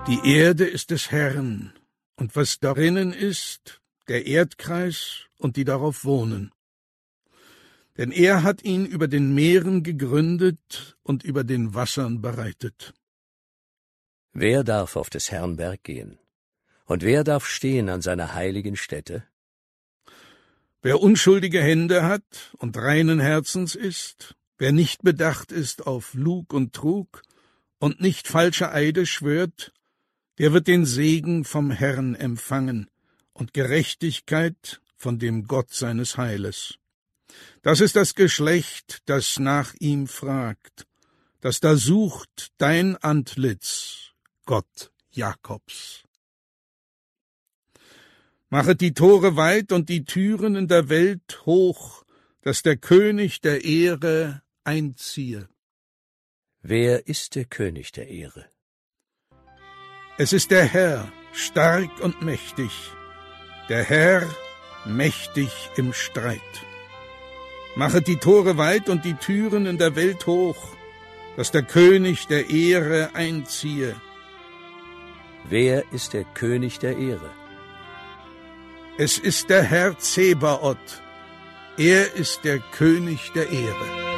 Die Erde ist des Herrn, und was darinnen ist, der Erdkreis und die darauf wohnen. Denn er hat ihn über den Meeren gegründet und über den Wassern bereitet. Wer darf auf des Herrn Berg gehen? Und wer darf stehen an seiner heiligen Stätte? Wer unschuldige Hände hat und reinen Herzens ist, wer nicht bedacht ist auf Lug und Trug und nicht falsche Eide schwört, der wird den Segen vom Herrn empfangen und Gerechtigkeit von dem Gott seines Heiles. Das ist das Geschlecht, das nach ihm fragt, das da sucht dein Antlitz, Gott Jakobs. Machet die Tore weit und die Türen in der Welt hoch, dass der König der Ehre einziehe. Wer ist der König der Ehre? Es ist der Herr, stark und mächtig, der Herr, mächtig im Streit. Machet die Tore weit und die Türen in der Welt hoch, dass der König der Ehre einziehe. Wer ist der König der Ehre? Es ist der Herr Zebaoth, er ist der König der Ehre.